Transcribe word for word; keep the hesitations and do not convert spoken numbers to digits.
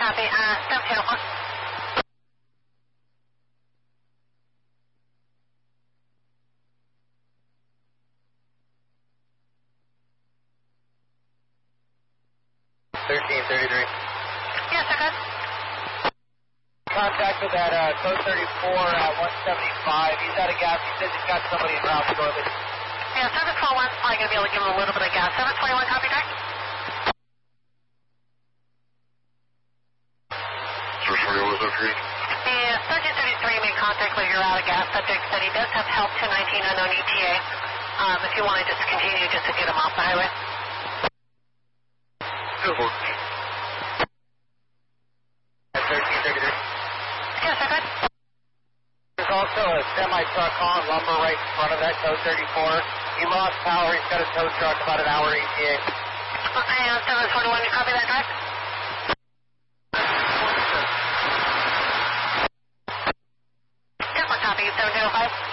copy. Uh, step two. thirteen thirty-three. Yes, sir, good. Contact with that uh, code thirty-four at one seventy-five. He's out of gas. He says he's got somebody in route shortly. Yeah, service twenty-one is probably going to be able to give him a little bit of gas. Service twenty-one, copy, Jack? Service twenty-one, is that for you? Yeah, thirteen thirty-three made contact with your out of gas subject said he does have help two nineteen unknown E T A. Um, if you want to just continue just to get him off the highway. Good one. thirteen thirty-three. Yes, sir, good. There's also a semi-truck hauling lumber right in front of that code thirty-four. He lost power. He's got a tow truck about an hour E T A. And service twenty-one, you copy that, correct? Yes, one copy. seven zero five.